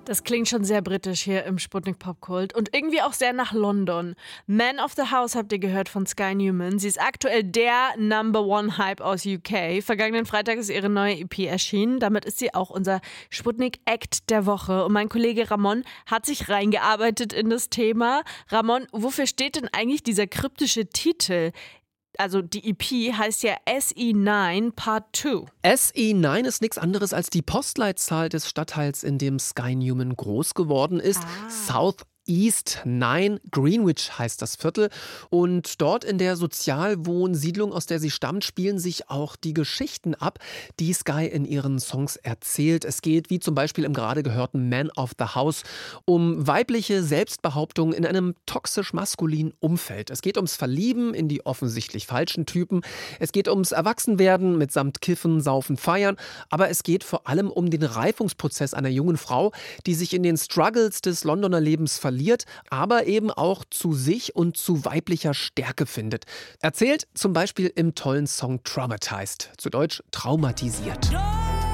Das klingt schon sehr britisch hier im Sputnik Popkult und irgendwie auch sehr nach London. Man of the House habt ihr gehört von Sky Newman. Sie ist aktuell der Number-One-Hype aus UK. Vergangenen Freitag ist ihre neue EP erschienen. Damit ist sie auch unser Sputnik-Act der Woche. Und mein Kollege Ramon hat sich reingearbeitet in das Thema. Ramon, wofür steht denn eigentlich dieser kryptische Titel? Also die EP heißt ja SE9 Part 2. SE9 ist nichts anderes als die Postleitzahl des Stadtteils, in dem Sky Newman groß geworden ist. South East 9, Greenwich heißt das Viertel. Und dort in der Sozialwohnsiedlung, aus der sie stammt, spielen sich auch die Geschichten ab, die Sky in ihren Songs erzählt. Es geht, wie zum Beispiel im gerade gehörten Man of the House, um weibliche Selbstbehauptung in einem toxisch-maskulinen Umfeld. Es geht ums Verlieben in die offensichtlich falschen Typen. Es geht ums Erwachsenwerden mitsamt Kiffen, Saufen, Feiern. Aber es geht vor allem um den Reifungsprozess einer jungen Frau, die sich in den Struggles des Londoner Lebens verliert, aber eben auch zu sich und zu weiblicher Stärke findet. Erzählt zum Beispiel im tollen Song Traumatized, zu Deutsch traumatisiert.